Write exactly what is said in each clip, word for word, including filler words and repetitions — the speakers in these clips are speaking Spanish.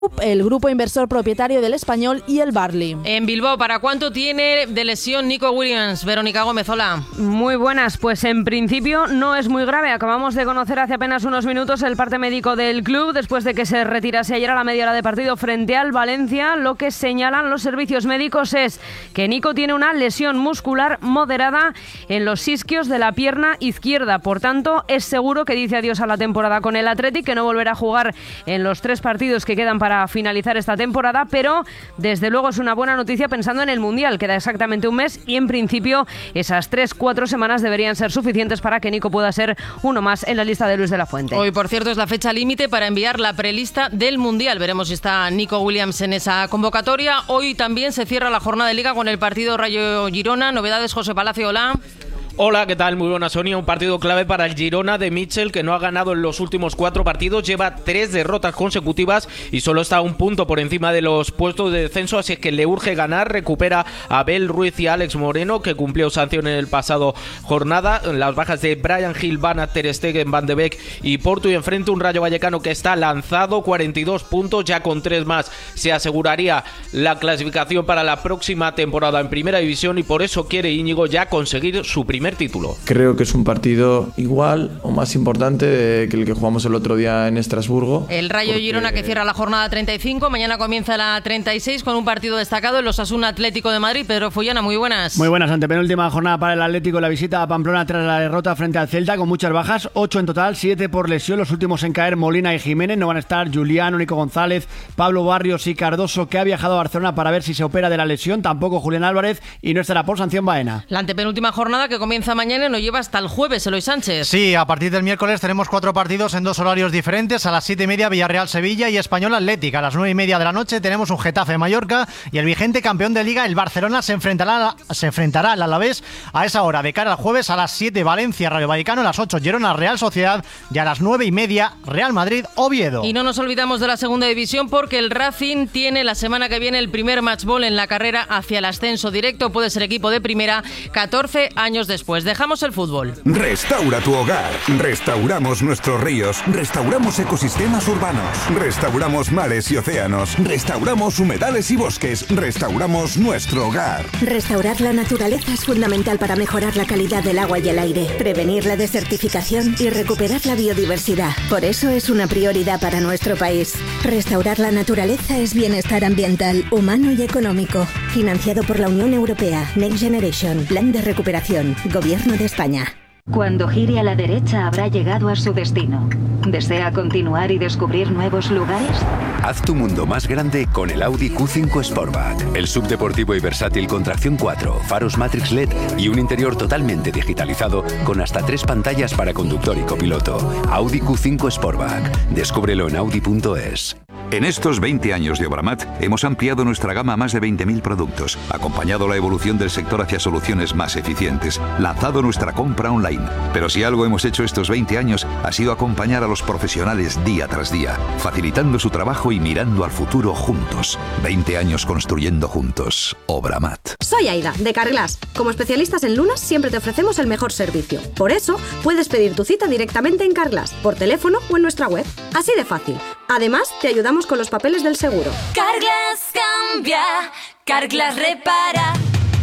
el grupo inversor propietario del Español y el Barley. En Bilbao, ¿para cuánto tiene de lesión Nico Williams? Verónica Gómez, hola. Muy buenas, pues en principio no es muy grave. Acabamos de conocer hace apenas unos minutos el parte médico del club después de que se retirase ayer a la media hora de partido frente al Valencia. Lo que señalan los servicios médicos es que Nico tiene una lesión muscular moderada en los isquios de la pierna izquierda. Por tanto, es seguro que dice adiós a la temporada con el Athletic, que no volverá a jugar en los tres partidos que quedan para finalizar esta temporada, pero desde luego es una buena noticia pensando en el Mundial. Queda exactamente un mes y en principio esas tres, cuatro semanas deberían ser suficientes para que Nico pueda ser uno más en la lista de Luis de la Fuente. Hoy, por cierto, es la fecha límite para enviar la prelista del Mundial. Veremos si está Nico Williams en esa convocatoria. Hoy también se cierra la jornada de Liga con el partido Rayo Girona. Novedades, José Palacio, hola. Hola, ¿qué tal? Muy buena, Sonia. Un partido clave para el Girona de Mitchell, que no ha ganado en los últimos cuatro partidos, lleva tres derrotas consecutivas y solo está a un punto por encima de los puestos de descenso, así que le urge ganar. Recupera a Abel Ruiz y a Alex Moreno, que cumplió sanción en el pasado jornada. Las bajas de Brian Hill, Van Aert, Ter Stegen, Van de Beek y Porto, y enfrente un Rayo Vallecano que está lanzado, cuarenta y dos puntos, ya con tres más se aseguraría la clasificación para la próxima temporada en Primera División, y por eso quiere Íñigo ya conseguir su primer título. Creo que es un partido igual o más importante que el que jugamos el otro día en Estrasburgo. El Rayo porque... Girona, que cierra la jornada treinta y cinco, mañana comienza la treinta y seis con un partido destacado, el Osasuna Atlético de Madrid. Pedro Follana, muy buenas. Muy buenas, antepenúltima jornada para el Atlético, la visita a Pamplona tras la derrota frente al Celta, con muchas bajas, ocho en total, siete por lesión, los últimos en caer Molina y Jiménez. No van a estar Julián, Nico González, Pablo Barrios y Cardoso, que ha viajado a Barcelona para ver si se opera de la lesión, tampoco Julián Álvarez, y no estará por sanción Baena. La antepenúltima jornada, que comienza mañana, nos lleva hasta el jueves, Eloy Sánchez. Sí, a partir del miércoles tenemos cuatro partidos en dos horarios diferentes. A las siete y media Villarreal-Sevilla y Español-Atlético. A las nueve y media de la noche tenemos un Getafe-Mallorca, y el vigente campeón de Liga, el Barcelona, se enfrentará, se enfrentará al Alavés a esa hora. De cara al jueves, a las siete Valencia-Rayo Vallecano, a las ocho Girona-Real Sociedad y a las nueve y media Real Madrid-Oviedo. Y no nos olvidamos de la segunda división, porque el Racing tiene la semana que viene el primer match ball en la carrera hacia el ascenso directo. Puede ser equipo de primera catorce años después. Dejamos el fútbol. Restaura tu hogar. Restauramos nuestros ríos. Restauramos ecosistemas urbanos. Restauramos mares y océanos. Restauramos humedales y bosques. Restauramos nuestro hogar. Restaurar la naturaleza es fundamental para mejorar la calidad del agua y el aire, prevenir la desertificación y recuperar la biodiversidad. Por eso es una prioridad para nuestro país. Restaurar la naturaleza es bienestar ambiental, humano y económico. Financiado por la Unión Europea. Next Generation. Plan de recuperación. Gobierno de España. Cuando gire a la derecha habrá llegado a su destino. ¿Desea continuar y descubrir nuevos lugares? Haz tu mundo más grande con el Audi Q cinco Sportback. El subdeportivo y versátil con tracción cuatro, faros Matrix L E D y un interior totalmente digitalizado con hasta tres pantallas para conductor y copiloto. Audi Q cinco Sportback. Descúbrelo en audi punto es. En estos veinte años de Obramat hemos ampliado nuestra gama a más de veinte mil productos, acompañado la evolución del sector hacia soluciones más eficientes, lanzado nuestra compra online. Pero si algo hemos hecho estos veinte años ha sido acompañar a los profesionales día tras día, facilitando su trabajo y mirando al futuro juntos. veinte años construyendo juntos. Obramat. Soy Aida, de Carglass. Como especialistas en lunas siempre te ofrecemos el mejor servicio. Por eso puedes pedir tu cita directamente en Carglass, por teléfono o en nuestra web. Así de fácil. Además, te ayudamos con los papeles del seguro. Carglass cambia, Carglass repara.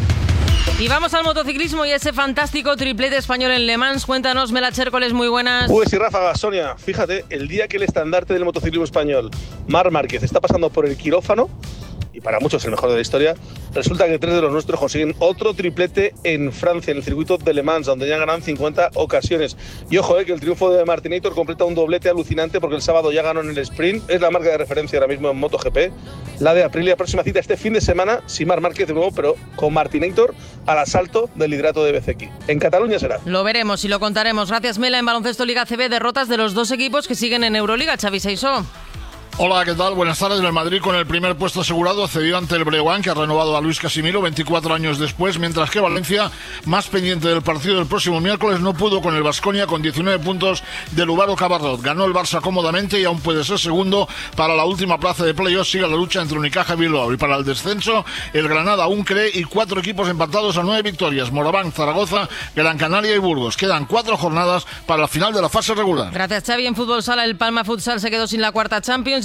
Y vamos al motociclismo y ese fantástico triplete español en Le Mans. Cuéntanos, Mela Chércoles, muy buenas. Pues sí, Ráfaga, Sonia, fíjate, el día que el estandarte del motociclismo español, Marc Márquez, está pasando por el quirófano, y para muchos el mejor de la historia, resulta que tres de los nuestros consiguen otro triplete en Francia, en el circuito de Le Mans, donde ya ganan cincuenta ocasiones. Y ojo, eh, que el triunfo de Martinator completa un doblete alucinante, porque el sábado ya ganó en el sprint. Es la marca de referencia ahora mismo en MotoGP, la de Aprilia. Próxima cita este fin de semana, sin Marc Márquez de nuevo, pero con Martinator al asalto del liderato de B C X. En Cataluña será. Lo veremos y lo contaremos. Gracias, Mela. En baloncesto Liga C B, derrotas de los dos equipos que siguen en Euroliga. Xavi Seisó. Hola, ¿qué tal? Buenas tardes. El Madrid, con el primer puesto asegurado, cedió ante el Breogán, que ha renovado a Luis Casimiro veinticuatro años después, mientras que Valencia, más pendiente del partido del próximo miércoles, no pudo con el Baskonia con diecinueve puntos de Lubaro Cabarrot. Ganó el Barça cómodamente y aún puede ser segundo para la última plaza de playoff. Sigue la lucha entre Unicaja y Bilbao. Y para el descenso, el Granada aún cree, y cuatro equipos empatados a nueve victorias: Moraván, Zaragoza, Gran Canaria y Burgos. Quedan cuatro jornadas para la final de la fase regular. Gracias, Xavi. En fútbol sala, el Palma Futsal se quedó sin la cuarta Champions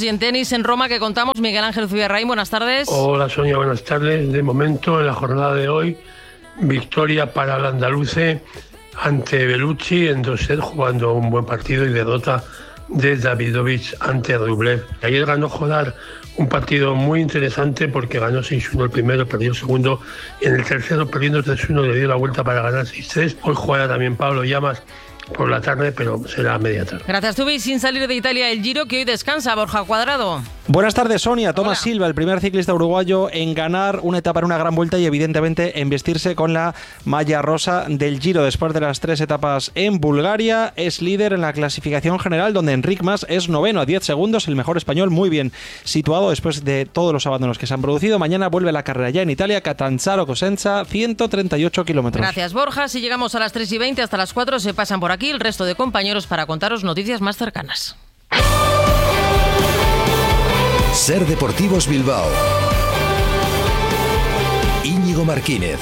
y en tenis en Roma que contamos. Miguel Ángel Zubierraín, buenas tardes. Hola Sonia, buenas tardes. De momento, en la jornada de hoy, victoria para el andaluce ante Bellucci en dos sets, jugando un buen partido, y derrota de Davidovich ante Rublev. Ayer ganó Jodar un partido muy interesante porque ganó seis uno el primero, perdió el segundo, y en el tercero, perdiendo tres uno, le dio la vuelta para ganar seis tres. Hoy juega también Pablo Llamas por la tarde, pero será a media tarde. Gracias, Tubi. Sin salir de Italia, el Giro, que hoy descansa. Borja Cuadrado. Buenas tardes, Sonia. Tomás Silva, el primer ciclista uruguayo en ganar una etapa en una gran vuelta y evidentemente en vestirse con la malla rosa del Giro después de las tres etapas en Bulgaria. Es líder en la clasificación general, donde Enric Mas es noveno a diez segundos, el mejor español, muy bien situado después de todos los abandonos que se han producido. Mañana vuelve la carrera ya en Italia, Catanzaro Cosenza, ciento treinta y ocho kilómetros. Gracias, Borja. Si llegamos a las tres y veinte, hasta las cuatro se pasan por aquí el resto de compañeros para contaros noticias más cercanas. Ser Deportivos Bilbao. Íñigo Martínez.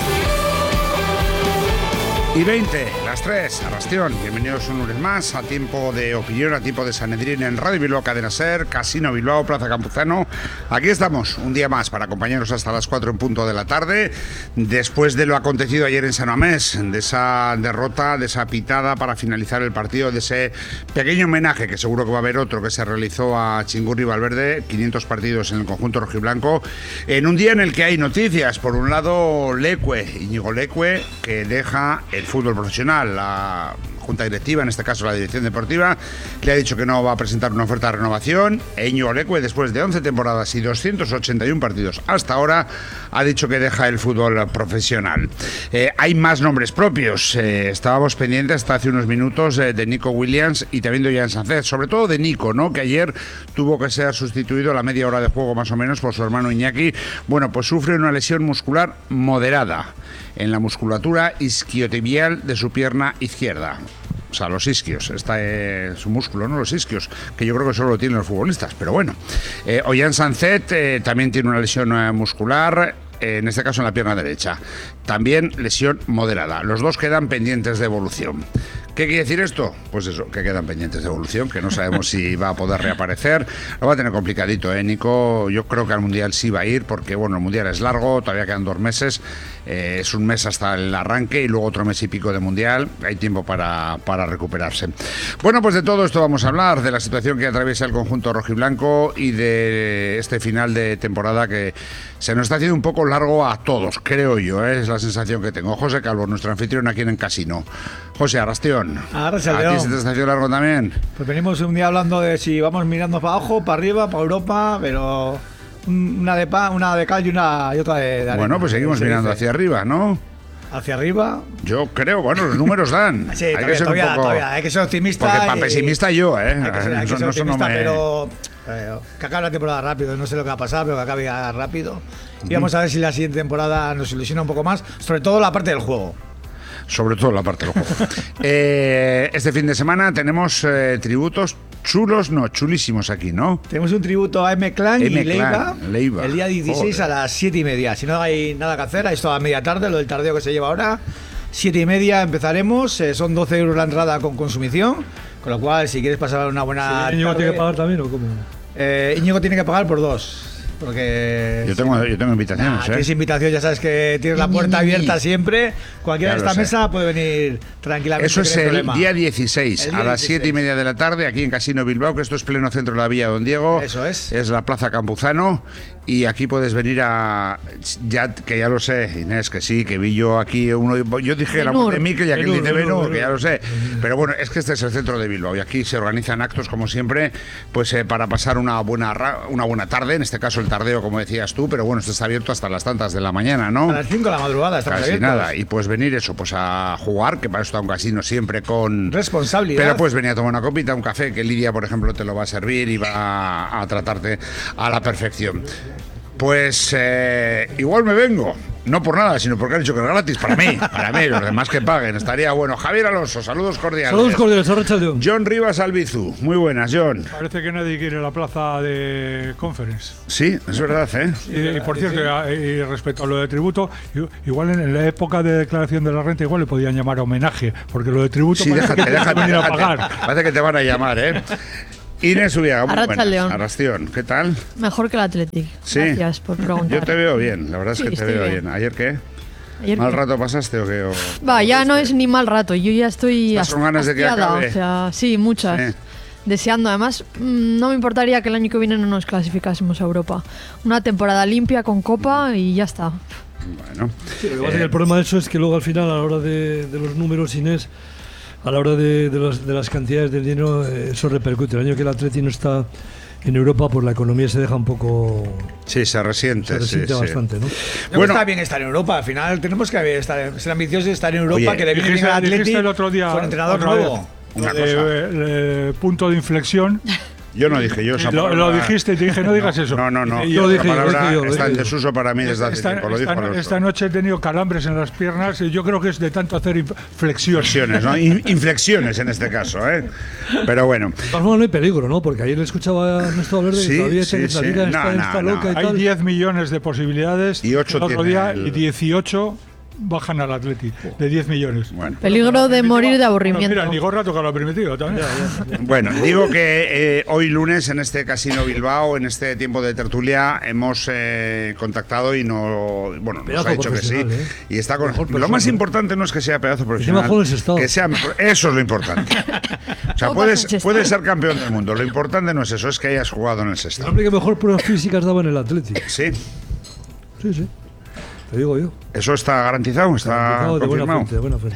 Y veinte, las tres, Arrastión. Bienvenidos un lunes más a tiempo de opinión, a tiempo de Sanedrín en Radio Bilbao, Cadena Ser, Casino Bilbao, Plaza Campuzano. Aquí estamos, un día más para acompañaros hasta las cuatro en punto de la tarde, después de lo acontecido ayer en San Mamés, de esa derrota, de esa pitada para finalizar el partido, de ese pequeño homenaje, que seguro que va a haber otro, que se realizó a Chingurri Valverde, quinientos partidos en el conjunto rojiblanco, en un día en el que hay noticias. Por un lado, Leque, Íñigo Leque, que deja el fútbol profesional. La Junta Directiva, en este caso la Dirección Deportiva, le ha dicho que no va a presentar una oferta de renovación. E Íñigo Leque, después de once temporadas y doscientos ochenta y uno partidos hasta ahora, ha dicho que deja el fútbol profesional. Eh, hay más nombres propios. Eh, estábamos pendientes hasta hace unos minutos eh, de Nico Williams y también de Ollán Sánchez, sobre todo de Nico, ¿no?, que ayer tuvo que ser sustituido a la media hora de juego más o menos por su hermano Iñaki. Bueno, pues sufre una lesión muscular moderada en la musculatura isquiotibial de su pierna izquierda. O sea, los isquios, está eh, su músculo, no los isquios, que yo creo que solo lo tienen los futbolistas, pero bueno. Eh, Ollán Sánchez eh, también tiene una lesión eh, muscular, eh, en este caso en la pierna derecha. También lesión moderada. Los dos quedan pendientes de evolución. ¿Qué quiere decir esto? Pues eso, que quedan pendientes de evolución, que no sabemos si va a poder reaparecer. Lo va a tener complicadito, ¿eh, Nico? Yo creo que al Mundial sí va a ir, porque bueno, el Mundial es largo, todavía quedan dos meses. Eh, es un mes hasta el arranque y luego otro mes y pico de Mundial. Hay tiempo para, para recuperarse. Bueno, pues de todo esto vamos a hablar, de la situación que atraviesa el conjunto rojiblanco y de este final de temporada que se nos está haciendo un poco largo a todos, creo yo, ¿eh? Es la sensación que tengo. José Calvo, nuestro anfitrión aquí en el Casino. José, Arrastión, ¿a ti se te está haciendo largo también? Pues venimos un día hablando de si vamos mirando para abajo, para arriba, para Europa, pero una de pa, una de cal y una y otra de, de arena. Bueno, pues seguimos mirando dice. hacia arriba, ¿no? Hacia arriba. Yo creo, bueno, los números dan. Sí, hay todavía, que ser todavía, un poco... todavía, hay que ser optimista. Porque para y... pesimista yo, ¿eh? Hay que ser, hay que ser no, optimista, no me... pero eh, que acabe la temporada rápido. No sé lo que va a pasar, pero que acabe rápido. Y vamos a ver si la siguiente temporada nos ilusiona un poco más, sobre todo la parte del juego. Sobre todo la parte del juego. eh, este fin de semana tenemos eh, tributos chulos, no, chulísimos aquí, ¿no? Tenemos un tributo a M-Clan y Leiva, Leiva, el día dieciséis Joder. a las siete y media. Si no hay nada que hacer, esto a media tarde, lo del tardeo que se lleva ahora. siete y media empezaremos, eh, son doce euros la entrada con consumición, con lo cual si quieres pasar una buena sí, ¿Íñigo tarde, tiene que pagar también o cómo? Eh, Íñigo tiene que pagar por dos. Porque yo tengo, yo tengo invitaciones. Nah, ¿eh? Tienes invitación, ya sabes que tienes la puerta abierta siempre. Cualquiera de esta mesa puede venir tranquilamente. Eso es el problema. día dieciséis, el día a las siete y media de la tarde, aquí en Casino Bilbao, que esto es pleno centro de la Villa Don Diego. Eso es. Es la Plaza Campuzano. Y aquí puedes venir a. Ya, que ya lo sé, Inés, que sí, que vi yo aquí. Uno, yo dije la voz de Mikel y aquel dice Benur, que ya lo sé. Pero bueno, es que este es el centro de Bilbao y aquí se organizan actos, como siempre, pues eh, para pasar una buena, una buena tarde. En este caso, el tardeo, como decías tú, pero bueno, esto está abierto hasta las tantas de la mañana, ¿no? A las cinco de la madrugada, está casi abiertos. Nada. Y puedes venir eso, pues a jugar, que para eso está un casino siempre con responsabilidad. Pero puedes venir a tomar una copita, un café, que Lidia, por ejemplo, te lo va a servir y va a, a tratarte a la perfección. Pues eh, igual me vengo. No por nada, sino porque han dicho que es gratis para mí, para mí, los demás que paguen. Estaría bueno. Javier Alonso, saludos cordiales. Saludos cordiales, Arratsaldeon. John Rivas Albizu, muy buenas, John. Parece que nadie quiere la plaza de Conference. Sí, es verdad, ¿eh? Y, y por cierto, y respecto a lo de tributo, igual en la época de declaración de la renta, igual le podían llamar homenaje, porque lo de tributo sí, parece déjate, que déjate, te van a déjate. pagar. Parece que te van a llamar, ¿eh? Inés Ubiaga, muy Arracha buenas. León. Arrastión, ¿qué tal? Mejor que el Athletic. Sí. Gracias por preguntar. Yo te veo bien, la verdad es Sí, que te estoy veo bien. bien. ¿Ayer qué? Ayer ¿Mal qué. rato pasaste o qué? O- Va, ya no es ni mal rato. Yo ya estoy ¿Estás con ganas de que hastiada, acabe? O sea, sí, muchas. Sí. Deseando. Además, mm, no me importaría que el año que viene no nos clasificásemos a Europa. Una temporada limpia con Copa y ya está. Bueno. Sí, lo que pasa es que el problema de eso es que luego al final, a la hora de, de los números, Inés, a la hora de, de, los- de las cantidades de dinero, eh, eso repercute. El año que el Atleti no está en Europa, pues la economía se deja un poco... Sí, se resiente. Se resiente sí, sí. bastante, ¿no? Bueno, está bien estar en Europa. Al final tenemos que haber- estar, ser ambiciosos y estar en Europa. Oye, que le viene bien dijiste- al Atleti dijiste el otro día, con entrenador otra vez, nuevo. Una de, cosa. eh, eh, punto de inflexión. Yo no dije yo esa Lo, palabra. lo dijiste y te dije, no digas eso. No, no, no. Y yo Esa dije, yo, palabra dije yo, lo está en dije yo. desuso para mí desde hace Esta, tiempo. Lo esta- dijo Alonso. esta noche he tenido calambres en las piernas y yo creo que es de tanto hacer inf- flexiones. Flexiones, ¿no? In- inflexiones en este caso, ¿eh? Pero bueno. De todas formas, no hay peligro, ¿no? Porque ayer le escuchaba a Ernesto Valverde Sí, que todavía sí, la sí. liga No, está, no, está no. loca y Hay tal. diez millones de posibilidades. Y ocho el otro tiene día el- y dieciocho bajan al Atleti de diez millones. Bueno. Peligro de morir de aburrimiento. Bueno, mira, ni Gorra toca lo primitivo también. Bueno, digo que eh, hoy lunes en este Casino Bilbao, en este tiempo de tertulia, hemos eh, contactado y no, bueno, nos Pedazo ha dicho que sí. profesional, ¿eh? Y está con. Mejor Lo más persona. importante no es que sea pedazo profesional. mejor en ese estado. Que sea, eso es lo importante. O sea, No puedes, pasa en puedes ser campeón del mundo. Lo importante no es eso, es que hayas jugado en el El Sestao. hombre que mejor pruebas físicas daba en el Atleti. Sí. Sí, sí. Te digo yo. Eso está garantizado, está Garantizado de buena confirmado. fuente, de buena fuente.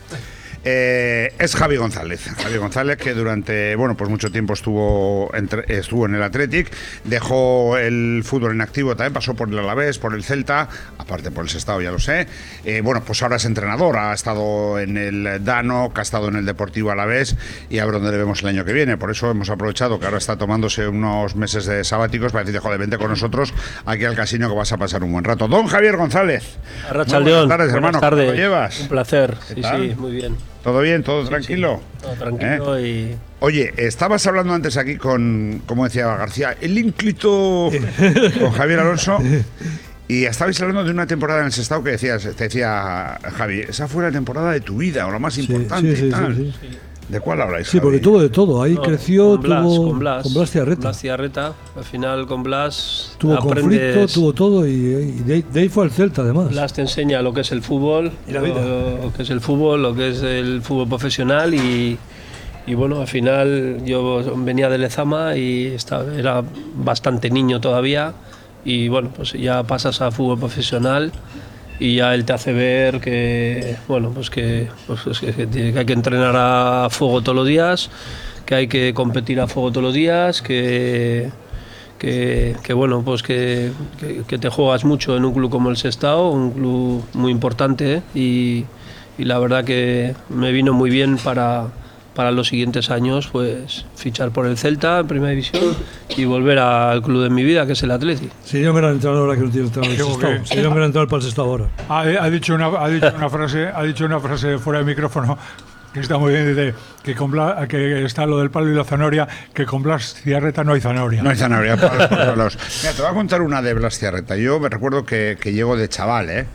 Eh, es Javi González. Javi González, que durante bueno pues mucho tiempo estuvo, entre- estuvo en el Athletic, dejó el fútbol en activo también, pasó por el Alavés, por el Celta, aparte por el Sestao, ya lo sé. Eh, bueno, pues ahora es entrenador, ha estado en el Dano, que ha estado en el Deportivo Alavés y a ver dónde le vemos el año que viene. Por eso hemos aprovechado que ahora está tomándose unos meses de sabáticos para decirle, joder, vente con nosotros aquí al casino que vas a pasar un buen rato. Don Javier González. Arracha Muy León. buenas tardes, Buenas hermano. tardes. ¿Cómo lo llevas? Un placer. ¿Qué Sí, tal? sí, muy bien. ¿Todo bien? ¿Todo tranquilo? Todo tranquilo y... Oye, estabas hablando antes aquí con, como decía García, el ínclito con Javier Alonso y estabais hablando de una temporada en el Sestao que decías, te decía Javi, esa fue la temporada de tu vida o lo más importante sí, sí, y tal. sí, ¿De cuál habláis? Sí, Javi? porque tuvo de todo. Ahí No, creció, con Blas, tuvo con Blas, con Blas Tiarreta. Blas Tiarreta. Al final con Blas Tuvo aprendes- conflicto, tuvo todo y, y de, ahí- de ahí fue al Celta además. Blas te enseña lo que es el fútbol, Y la vida. Lo, lo que es el fútbol, lo que es el fútbol profesional y, y bueno, al final yo venía de Lezama y estaba, era bastante niño todavía y bueno, pues ya pasas a fútbol profesional y ya él te hace ver que bueno, pues que, pues es que, que tiene- que hay que entrenar a fuego todos los días, que hay que competir a fuego todos los días, que que, que, bueno, pues que, que, que te juegas mucho en un club como el Sestao, un club muy importante, ¿eh? y, y la verdad que me vino muy bien para, para los siguientes años, pues fichar por el Celta en Primera División y volver al club de mi vida, que es el Atleti. Sería un gran entrenador ahora que no tiene entrenador Digo el Sestao. que- Sería un gran entrenador para el Sestao ahora. Ha, ha dicho una, ha dicho una frase, ha dicho una frase fuera de micrófono que está muy bien, dice que con Blas, que está lo del palo y la zanahoria, que con Blas Ciarreta no hay zanahoria. No hay zanahoria para los palos. Mira, te voy a contar una de Blas Ciarreta. Yo me recuerdo que, que llego de chaval, ¿eh?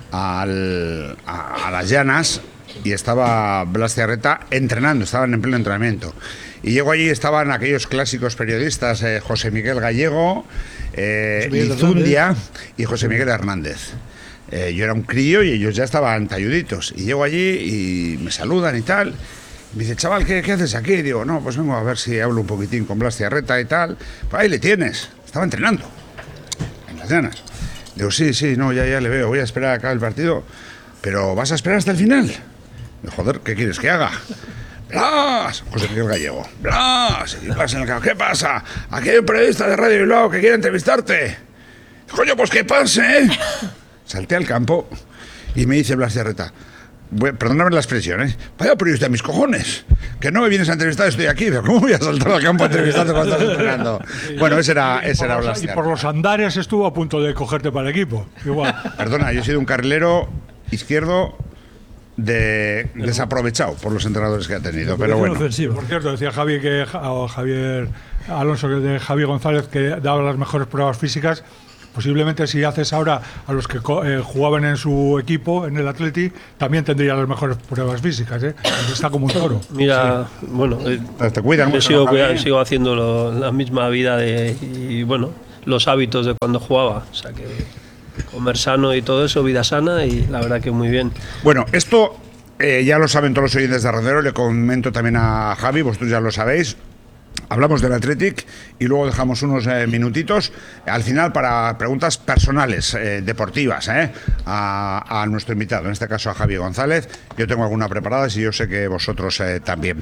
Al, a, a las llanas y estaba Blas Ciarreta entrenando, estaban en pleno entrenamiento. Y llego allí, estaban aquellos clásicos periodistas, eh, José Miguel Gallego, eh, José Miguel Izundia Hernández. y José Miguel Hernández. Eh, yo era un crío y ellos ya estaban talluditos. Y llego allí y me saludan y tal. Me dice, chaval, ¿qué, qué haces aquí? Y digo, no, pues vengo a ver si hablo un poquitín con Blas Ciarreta y tal. Pues ahí le tienes, estaba entrenando en las llanas. Digo, sí, sí, no, ya, ya le veo, voy a esperar a acabar el partido. Pero ¿vas a esperar hasta el final? Digo, joder, ¿qué quieres que haga? Blas, José Miguel Gallego, Blas, y Blas en el campo, ¿qué pasa? Aquí hay un periodista de Radio Bilbao que quiere entrevistarte. Coño, pues que pase, ¿eh? Salté al campo y me dice Blas Ciarreta, bueno, perdóname la expresión, ¿eh? Vaya periodista de mis cojones, que no me vienes a entrevistar, estoy aquí, pero ¿cómo voy a saltar al campo a entrevistarte cuando estás entrenando? Bueno, ese era, ese era Blas Y Ciarreta. por los andares estuvo a punto de cogerte para el equipo. Igual. Perdona, yo he sido un carrilero izquierdo de, desaprovechado por los entrenadores que ha tenido, pero bueno. Por cierto, decía Javi que, o Javier Alonso que de Javi González que daba las mejores pruebas físicas, Posiblemente si haces ahora a los que eh, jugaban en su equipo, en el Atleti, también tendría las mejores pruebas físicas, ¿eh? Está como un toro. Mira, sí. bueno, eh, te cuidan yo sigo, cuida, sigo haciendo lo, la misma vida de, y bueno, los hábitos de cuando jugaba, o sea que comer sano y todo eso, vida sana, y la verdad que muy bien. Bueno, esto eh, ya lo saben todos los oyentes de Randero, le comento también a Javi, vosotros ya lo sabéis. Hablamos del Athletic y luego dejamos unos eh, minutitos al final para preguntas personales, eh, deportivas, eh, a, a nuestro invitado, en este caso a Javi González. Yo tengo alguna preparada y yo sé que vosotros eh, también.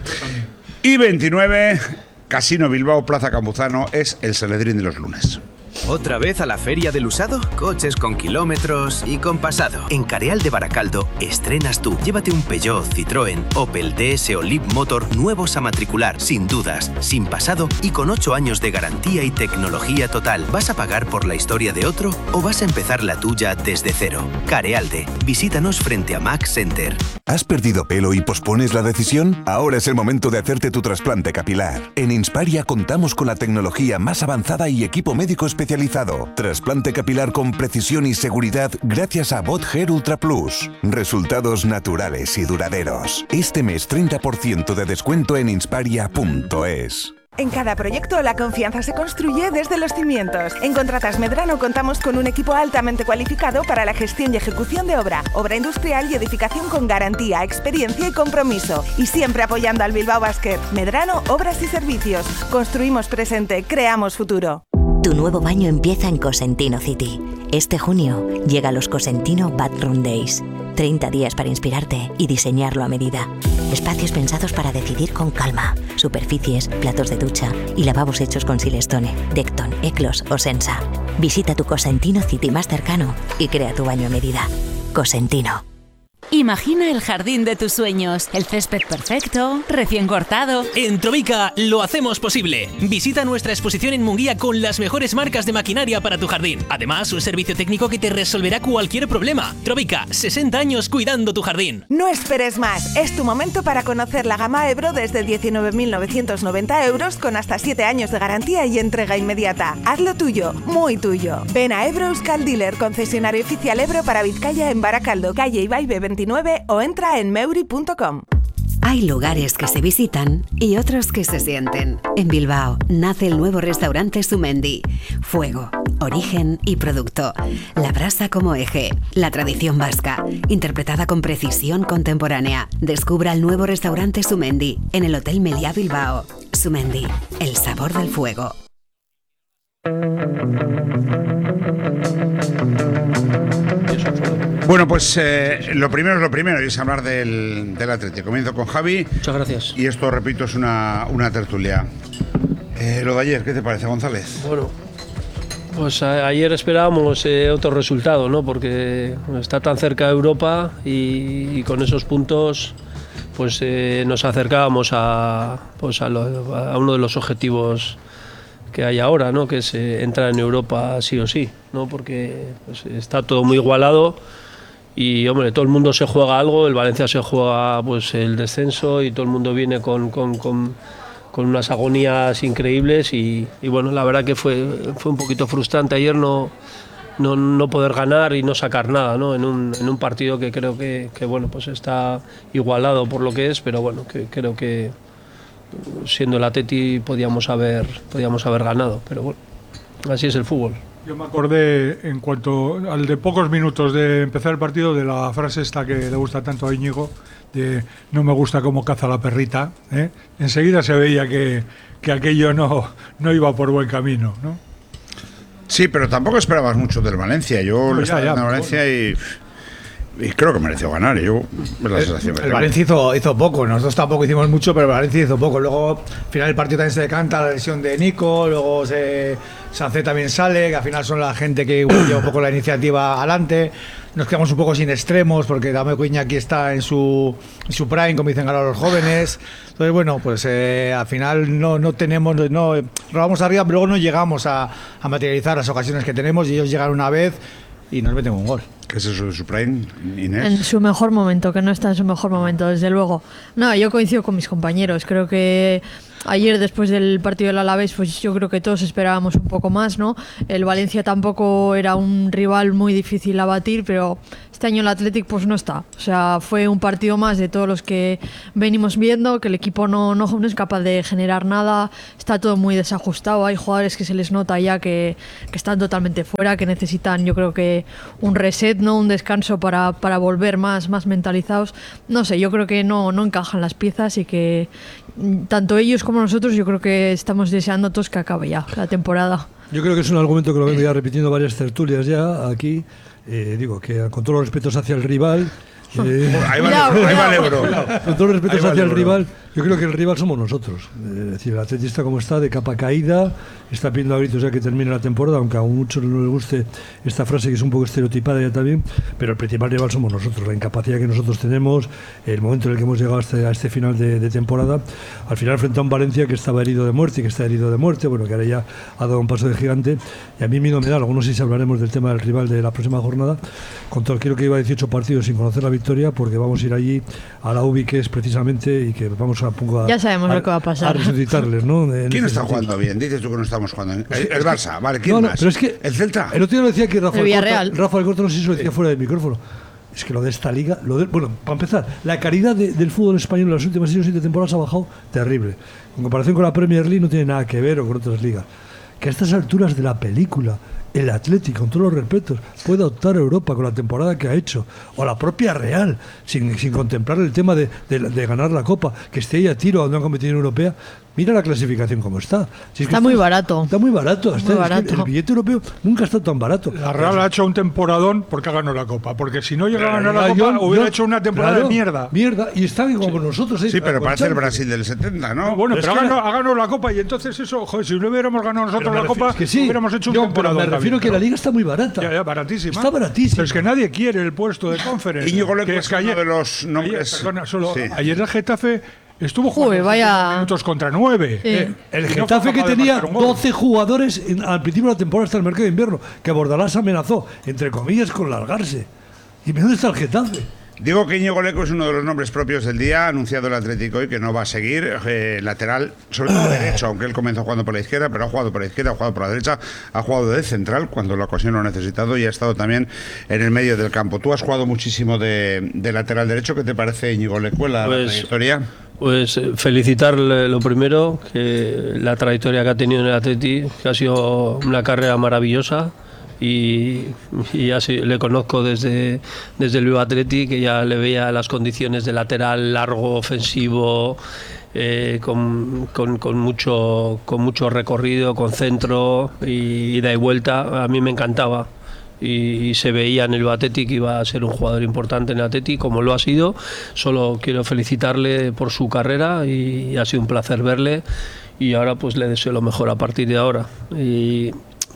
Y veintinueve, Casino Bilbao, Plaza Campuzano, es el Sanedrín de los lunes. ¿Otra vez a la feria del usado? Coches con kilómetros y con pasado. En Careal de Baracaldo estrenas tú. Llévate un Peugeot, Citroën, Opel, D S o Leapmotor nuevos a matricular, sin dudas, sin pasado y con ocho años de garantía y tecnología total. ¿Vas a pagar por la historia de otro o vas a empezar la tuya desde cero? Carealde. Visítanos frente a Max Center. ¿Has perdido pelo y pospones la decisión? Ahora es el momento de hacerte tu trasplante capilar. En Insparia contamos con la tecnología más avanzada y equipo médico especializado. Trasplante capilar con precisión y seguridad gracias a BotHair Ultra Plus. Resultados naturales y duraderos. Este mes treinta por ciento de descuento en insparia punto es. En cada proyecto, la confianza se construye desde los cimientos. En Contratas Medrano contamos con un equipo altamente cualificado para la gestión y ejecución de obra, obra industrial y edificación con garantía, experiencia y compromiso. Y siempre apoyando al Bilbao Basket. Medrano, Obras y Servicios. Construimos presente, creamos futuro. Tu nuevo baño empieza en Cosentino City. Este junio llega los Cosentino Bathroom Days. treinta días para inspirarte y diseñarlo a medida. Espacios pensados para decidir con calma. Superficies, platos de ducha y lavabos hechos con Silestone, Decton, Eclos o Sensa. Visita tu Cosentino City más cercano y crea tu baño a medida. Cosentino. Imagina el jardín de tus sueños, el césped perfecto, recién cortado. En Trovica lo hacemos posible. Visita nuestra exposición en Munguía con las mejores marcas de maquinaria para tu jardín. Además, un servicio técnico que te resolverá cualquier problema. Trovica, sesenta años cuidando tu jardín. No esperes más, es tu momento para conocer la gama Ebro desde diecinueve mil novecientos noventa euros con hasta siete años de garantía y entrega inmediata. Hazlo tuyo, muy tuyo. Ven a Ebro Euskal Dealer, concesionario oficial Ebro para Vizcaya en Baracaldo, calle Ibaibe veintinueve o entra en meuri punto com. Hay lugares que se visitan y otros que se sienten. En Bilbao nace el nuevo restaurante Sumendi. Fuego, origen y producto. La brasa como eje. La tradición vasca, interpretada con precisión contemporánea. Descubra el nuevo restaurante Sumendi en el Hotel Meliá Bilbao. Sumendi, el sabor del fuego. Bueno, pues eh, lo primero es lo primero, y es hablar del, del Atlético. Comienzo con Javi. Muchas gracias. Y esto, repito, es una, una tertulia. Eh, lo de ayer, ¿qué te parece, González? Bueno, pues a, ayer esperábamos eh, otro resultado, ¿no? Porque está tan cerca de Europa y, y con esos puntos pues eh, nos acercábamos a, pues a, lo, a uno de los objetivos que hay ahora, ¿no? Que es eh, entrar en Europa sí o sí, ¿no? Porque pues, está todo muy igualado. Y, hombre, todo el mundo se juega algo, el Valencia se juega pues el descenso y todo el mundo viene con, con, con, con unas agonías increíbles y, y, bueno, la verdad que fue, fue un poquito frustrante ayer no, no, no poder ganar y no sacar nada, ¿no? En un, en un partido que creo que, que, bueno, pues está igualado por lo que es, pero bueno, que creo que siendo el Atleti podíamos haber, podíamos haber ganado, pero bueno, así es el fútbol. Yo me acordé, en cuanto al de pocos minutos de empezar el partido, de la frase esta que le gusta tanto a Íñigo, de no me gusta cómo caza la perrita, ¿eh? Enseguida se veía que, que aquello no, no iba por buen camino, ¿no? Sí, pero tampoco esperabas mucho del Valencia. Yo no, estaba en Valencia y... Y creo que mereció ganar. Yo, es la sensación el el Valencia hizo, hizo poco. Nosotros tampoco hicimos mucho, pero el Valencia hizo poco. Luego, al final del partido también se decanta la lesión de Nico. Luego se, Sancé también sale, que al final son la gente que lleva un poco la iniciativa adelante. Nos quedamos un poco sin extremos, porque Dame Iñaki está en su, en su prime, como dicen ahora los jóvenes. Entonces, bueno, pues eh, al final no, no tenemos, no robamos arriba, pero luego no llegamos a, a materializar las ocasiones que tenemos y ellos llegan una vez y nos meten un gol. ¿Qué es eso de su prime, Inés? En su mejor momento, que no está en su mejor momento, desde luego. No, yo coincido con mis compañeros. Creo que ayer, después del partido del Alavés, pues yo creo que todos esperábamos un poco más, ¿no? El Valencia tampoco era un rival muy difícil a batir, pero este año el Athletic pues no está. O sea, fue un partido más de todos los que venimos viendo, que el equipo no, no, no es capaz de generar nada, está todo muy desajustado. Hay jugadores que se les nota ya que, que están totalmente fuera, que necesitan, yo creo que un reset, ¿no? Un descanso para, para volver más, más mentalizados. No sé, yo creo que no, no encajan las piezas y que tanto ellos como nosotros, yo creo que estamos deseando todos que acabe ya la temporada. Yo creo que es un argumento que lo vengo ya repitiendo varias tertulias ya aquí. Eh, digo que con todos los respetos hacia el rival, eh, ahí va, ahí va el euro. Con todos los respetos hacia el rival, yo creo que el rival somos nosotros. Eh, es decir, el Atleti está como está, de capa caída, está pidiendo a gritos ya que termine la temporada, aunque a muchos no les guste esta frase que es un poco estereotipada ya también, pero el principal rival somos nosotros, la incapacidad que nosotros tenemos, el momento en el que hemos llegado a este, a este final de, de temporada, al final frente a un Valencia que estaba herido de muerte y que está herido de muerte, bueno, que ahora ya ha dado un paso de gigante, y a mí me da algo, no sé si hablaremos del tema del rival de la próxima jornada, con todo, creo que iba a dieciocho partidos sin conocer la victoria, porque vamos a ir allí a la U B I, que es precisamente, y que vamos a, a ya sabemos a, lo que va a pasar. A resucitarles, ¿no? En ¿Quién este está sentido. jugando bien? Dices tú que no estamos jugando bien. El, el Barça, vale, ¿quién no, no, más? Pero es que el Celta. El otro día lo decía que Rafael Villarreal. Corto, Rafael Corto, no sé si lo decía fuera del micrófono. Es que lo de esta liga, lo de, bueno, para empezar, la calidad de, del fútbol español en las últimas seis o siete temporadas ha bajado terrible. En comparación con la Premier League no tiene nada que ver o con otras ligas. Que a estas alturas de la película, el Atlético, con todos los respetos, puede optar a Europa con la temporada que ha hecho, o la propia Real, sin, sin contemplar el tema de, de, de ganar la Copa, que esté ahí a tiro a una competición europea. Mira la clasificación como está. Si es que está, está muy barato. Está muy barato. Muy está, barato. Es que el billete europeo nunca ha estado tan barato. La Real ha hecho un temporadón porque ha ganado la Copa. Porque si no llega a ganar la Copa, yo, hubiera yo, hecho una temporada claro, de mierda. Mierda. Y está como sí. nosotros. ¿eh? Sí, pero parece el Brasil del setenta, ¿no? no bueno, pero, pero ha, ganado, era... ha ganado la Copa y entonces eso, joder, si no hubiéramos ganado nosotros la Copa, es que sí. hubiéramos hecho un yo, temporadón. Pero me refiero también, que la liga está muy barata. Ya, ya, baratísima. Está baratísima. Pero es que nadie quiere el puesto de conferencia. Íñigo Leco que es que ayer, uno de los nombres... Ayer, perdona, solo, sí. ayer el Getafe... Estuvo jugando Uy, vaya... minutos contra nueve. Sí. Eh, el y Getafe no que tenía doce jugadores en, al principio de la temporada hasta el mercado de invierno, que Bordalás amenazó, entre comillas, con largarse. ¿Y dónde está el Getafe? Digo que Íñigo Leco es uno de los nombres propios del día, anunciado el Atlético hoy, que no va a seguir, eh, lateral, sobre todo derecho, aunque él comenzó jugando por la izquierda, pero ha jugado por la izquierda, ha jugado por la derecha, ha jugado de central cuando la ocasión lo ha necesitado y ha estado también en el medio del campo. Tú has jugado muchísimo de, de lateral derecho, ¿qué te parece Íñigo Leco la, pues, la trayectoria? Pues felicitarle lo primero, que la trayectoria que ha tenido en el Atleti, que ha sido una carrera maravillosa. Y, y así le conozco desde, desde el Viva Atleti, que ya le veía las condiciones de lateral largo, ofensivo, eh, con, con, con, mucho, con mucho recorrido, con centro y ida y vuelta. A mí me encantaba. Y, y se veía en el Viva Atleti que iba a ser un jugador importante en el Atleti, como lo ha sido. Solo quiero felicitarle por su carrera y, y ha sido un placer verle, y ahora pues le deseo lo mejor a partir de ahora. Y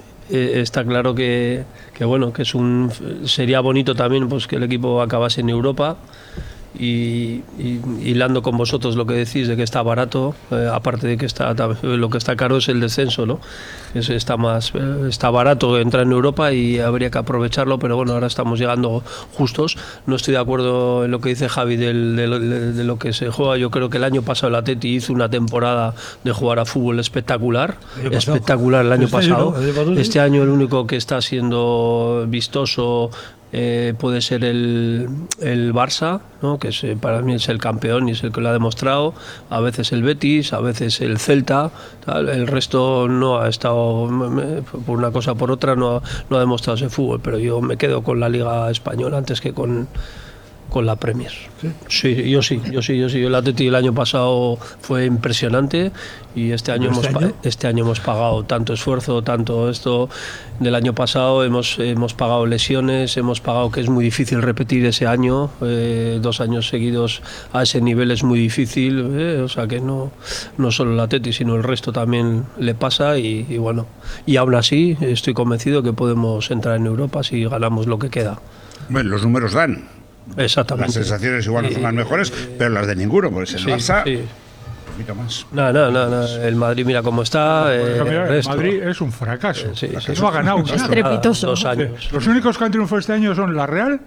está claro que, que bueno, que es un sería bonito también pues que el equipo acabase en Europa. Y, y hilando con vosotros lo que decís de que está barato, eh, aparte de que está lo que está caro es el descenso, ¿no? Es, está más eh, está barato entrar en Europa y habría que aprovecharlo, pero bueno, ahora estamos llegando justos. No estoy de acuerdo en lo que dice Javi del, de, de, de lo que se juega. Yo creo que el año pasado el Atleti hizo una temporada de jugar a fútbol espectacular, el espectacular el año este pasado. Año, ¿no? Este sí. año el único que está siendo vistoso Eh, puede ser el, el Barça, ¿no? Que es, para mí es el campeón y es el que lo ha demostrado. A veces el Betis, a veces el Celta, tal. El resto no ha estado, por una cosa o por otra, no ha, no ha demostrado ese fútbol. Pero yo me quedo con la Liga Española antes que con, con la Premier. ¿Sí? Sí, yo sí, yo sí, yo sí. El Atleti el año pasado fue impresionante y este año, ¿Este hemos, año? este año hemos pagado tanto esfuerzo, tanto esto del año pasado, hemos, hemos pagado lesiones, hemos pagado que es muy difícil repetir ese año, eh, dos años seguidos a ese nivel es muy difícil, eh, o sea que no, no solo el Atleti, sino el resto también le pasa y, y bueno, y aún así estoy convencido que podemos entrar en Europa si ganamos lo que queda. Bueno, los números dan. Exactamente. Las sensaciones igual no son las mejores, pero las de ninguno, pues el sí, Barça... Sí. poquito más. No, no, no, no. El Madrid mira cómo está. Pues, eh, mira, el el resto. Madrid es un fracaso. Eh, sí, sí, no sí. ha ganado nada. Estrepitoso. Dos años. Los únicos que han triunfado este año son la Real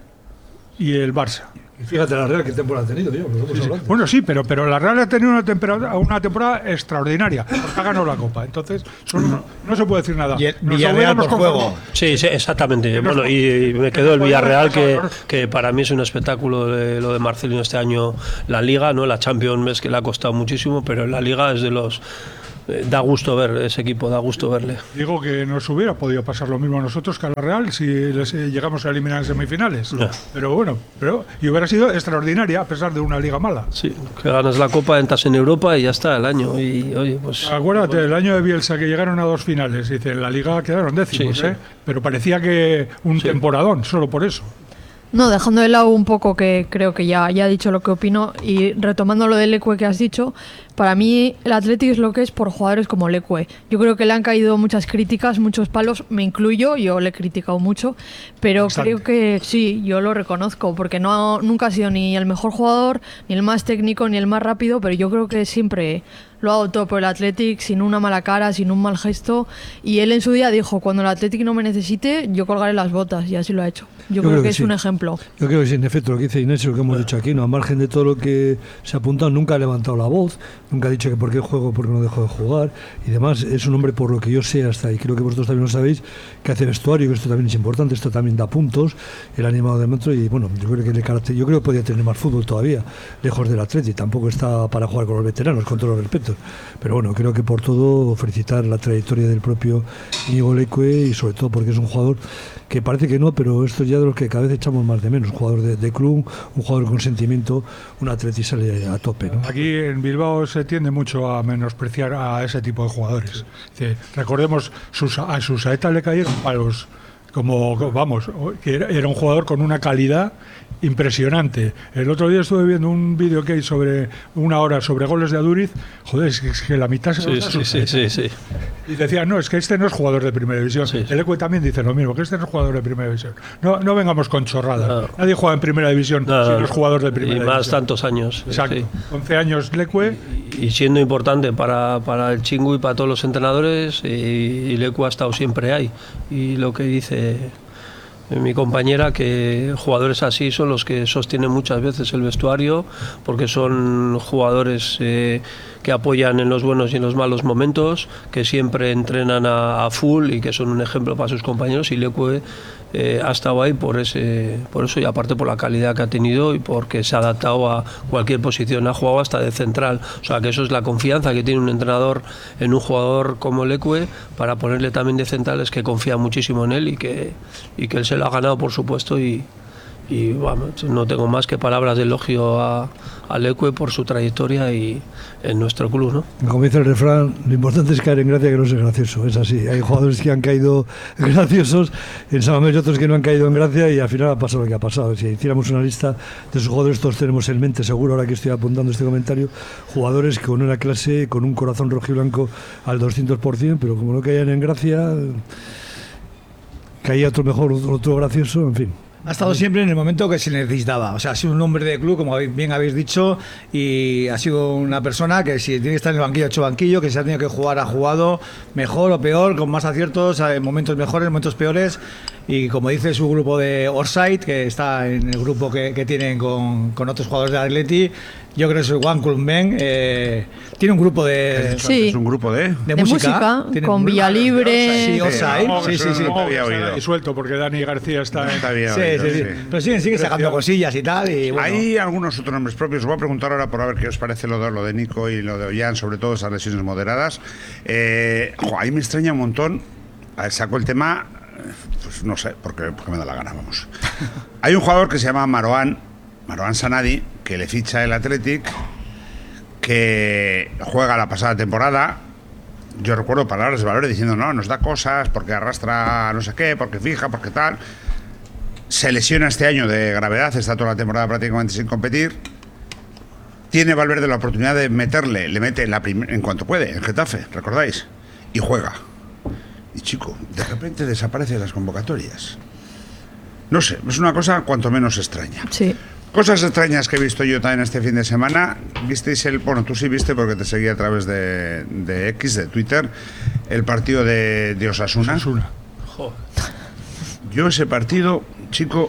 y el Barça. Y fíjate la Real, qué temporada ha tenido, tío. Lo Sí, sí. Bueno, sí, pero, pero la Real ha tenido una temporada, una temporada extraordinaria, porque ha ganado la Copa. Entonces, son, no, no se puede decir nada. Y el Nos Villarreal hubiéramos por conformado. juego. Sí, sí, exactamente. nos- Bueno, y, y me quedó el nos Villarreal, que, podemos- que para mí es un espectáculo de, lo de Marcelino este año. La Liga, ¿no? La Champions ves que le ha costado muchísimo, pero en la Liga es de los... eh, da gusto ver ese equipo, da gusto verle. Digo que nos hubiera podido pasar lo mismo a nosotros que a la Real si les eh, llegamos a eliminar en semifinales. Ya. Pero bueno, pero y hubiera sido extraordinaria a pesar de una liga mala. Sí, que ganas la Copa, entras en Europa y ya está el año. Y oye, pues... Acuérdate, el año de Bielsa que llegaron a dos finales, dice, en la liga quedaron décimos, Sí, sí. ¿eh? Pero parecía que un Sí. temporadón, solo por eso. No, dejando de lado un poco que creo que ya, ya he dicho lo que opino y retomando lo del Lecue que has dicho, para mí el Athletic es lo que es por jugadores como Lecue. Yo creo que le han caído muchas críticas, muchos palos, me incluyo, yo le he criticado mucho, pero Bastante. creo que sí, yo lo reconozco, porque no nunca ha sido ni el mejor jugador, ni el más técnico, ni el más rápido, pero yo creo que siempre lo ha dado todo por el Athletic, sin una mala cara, sin un mal gesto, y él en su día dijo, cuando el Athletic no me necesite, yo colgaré las botas, y así lo ha hecho. Yo, creo, que, es sí. un ejemplo. Yo creo que sí, en efecto, lo que dice Inés y lo que hemos dicho aquí, ¿no? A margen de todo lo que se ha apuntado, nunca ha levantado la voz, nunca ha dicho que por qué juego, por qué no dejo de jugar, y demás. Es un hombre, por lo que yo sé hasta, y creo que vosotros también lo sabéis, que hace vestuario, que esto también es importante, esto también da puntos, el animado de metro, y bueno, yo creo que le caracter- yo creo que podría tener más fútbol todavía, lejos del Atleti, tampoco está para jugar con los veteranos, con todos los respetos. Pero bueno, creo que por todo, felicitar la trayectoria del propio Íñigo Lecue, y sobre todo porque es un jugador que parece que no, pero esto es ya de los que cada vez echamos más de menos. Un jugador de, de club, un jugador con sentimiento, un atleti sale a tope, ¿no? Aquí en Bilbao se tiende mucho a menospreciar a ese tipo de jugadores. Dice, recordemos, sus, a Susaeta le cayeron palos, como, vamos, que era, era un jugador con una calidad impresionante. El otro día estuve viendo un vídeo que hay sobre una hora sobre goles de Aduriz. Joder, es que, es que la mitad se Sí, los da sí, Susaeta. sí, sí, sí. Y decía, no, es que este no es jugador de primera división. Sí, sí. El Ecue también dice lo mismo, que este no es jugador de primera división. No, no vengamos con chorradas. No. Nadie juega en primera división No, si no, no es jugador de primera y división. más tantos años. Exacto. Sí. once años Lecue. Y siendo importante para, para el Chingu y para todos los entrenadores, y, y Lecue ha estado siempre ahí. Y lo que dice mi compañera, que jugadores así son los que sostienen muchas veces el vestuario, porque son jugadores eh, que apoyan en los buenos y en los malos momentos, que siempre entrenan a, a full y que son un ejemplo para sus compañeros. Y Lecue eh, ha estado ahí por ese, por eso, y aparte por la calidad que ha tenido y porque se ha adaptado a cualquier posición, ha jugado hasta de central. O sea que eso es la confianza que tiene un entrenador en un jugador como Lecue, para ponerle también de central, es que confía muchísimo en él y que, y que él se lo ha ganado, por supuesto, y, y bueno, no tengo más que palabras de elogio a, a Lecue por su trayectoria y en nuestro club, ¿no? Como dice el refrán, lo importante es caer en gracia, que no ser gracioso. Es así. Hay jugadores que han caído graciosos en San Mamés y otros que no han caído en gracia, y al final ha pasado lo que ha pasado. Si hiciéramos una lista de esos jugadores, todos tenemos en mente, seguro, ahora que estoy apuntando este comentario, jugadores con una clase, con un corazón rojiblanco al doscientos por ciento, pero como no caían en gracia, caía otro mejor, otro gracioso, en fin. Ha estado siempre en el momento que se necesitaba. O sea, ha sido un hombre de club, como bien habéis dicho, y ha sido una persona que si tiene que estar en el banquillo, ha hecho banquillo, que si ha tenido que jugar, ha jugado mejor o peor, con más aciertos, en momentos mejores, en momentos peores. Y como dice su grupo de Orside, que está en el grupo que, que tienen con, con otros jugadores de Atleti, yo creo que es el One Club Men. Eh, tiene un grupo de... Sí. Es un grupo de... De, De música, música, Tiene con un- Villalibre. Sí, Orside. No, Sí, eso sí, sí. no, había eso oído. está disuelto porque Dani García está en... Está bien Sí, oído, sí, sí. sí. Pero siguen, siguen sacando cosillas y tal. Y bueno. Hay algunos otros nombres propios. Os voy a preguntar ahora por a ver qué os parece lo de, lo de Nico y lo de Ollán, sobre todo esas lesiones moderadas. Eh, jo, ahí me extraña un montón. A ver, saco el tema, pues no sé, porque, porque me da la gana, vamos. Hay un jugador que se llama Marouane, Marouane Sanadi, que le ficha el Athletic, que juega la pasada temporada. Yo recuerdo palabras de Valores diciendo, no, nos da cosas, porque arrastra no sé qué, porque fija, porque tal. Se lesiona este año de gravedad, está toda la temporada prácticamente sin competir. Tiene Valverde la oportunidad de meterle, le mete en, la prim- en cuanto puede, en Getafe, ¿recordáis? Y juega. Y chico, de repente desaparece de las convocatorias. No sé, es una cosa cuanto menos extraña. Sí. Cosas extrañas que he visto yo también este fin de semana. Visteis el, bueno, tú sí viste porque te seguí a través de, de X, de Twitter, el partido de, de Osasuna. Osasuna. Joder. Yo ese partido, chico,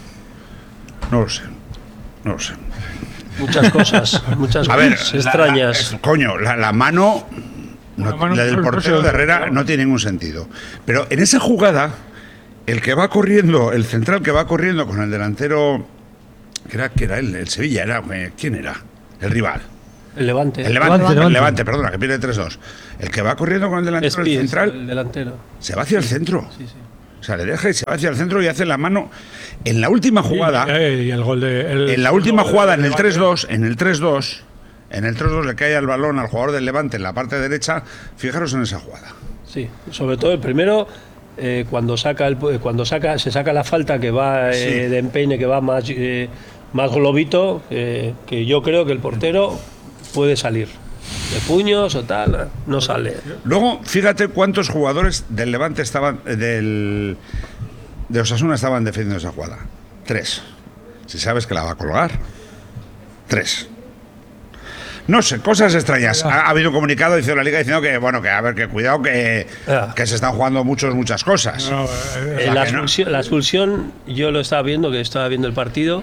no lo sé, no lo sé. Muchas cosas, muchas a ver, cosas extrañas. La, la, coño, la, la mano, no, la, mano la del portero de Herrera no tiene ningún sentido. Pero en esa jugada, el que va corriendo, el central que va corriendo con el delantero, que era, que era el, el Sevilla, era, ¿quién era? El rival. El Levante. El Levante, Levante, Levante. El Levante, perdona, que pierde tres dos. El que va corriendo con el delantero, el central, el delantero. Se va hacia el centro. Sí, sí. O sea, le deja y se va hacia el centro y hace la mano. En la última jugada. Y, y el gol de, el, en la última jugada, en el tres dos, en el tres dos, en el tres dos le cae al balón al jugador del Levante en la parte derecha. Fijaros en esa jugada. Sí, sobre todo el primero, eh, cuando saca el, cuando saca, se saca la falta que va eh, sí. de empeine, que va más, eh, más globito, eh, que yo creo que el portero puede salir. De puños o tal, no sale. Luego, fíjate cuántos jugadores del Levante estaban, del de Osasuna estaban defendiendo esa jugada. Tres. Si sabes que la va a colgar. Tres. No sé, cosas extrañas. Ha, ha habido un comunicado, dice la Liga, diciendo que, bueno, que a ver, que cuidado, que, que se están jugando muchos, muchas cosas. No, eh, la, expulsión, no. la expulsión, yo lo estaba viendo, que estaba viendo el partido.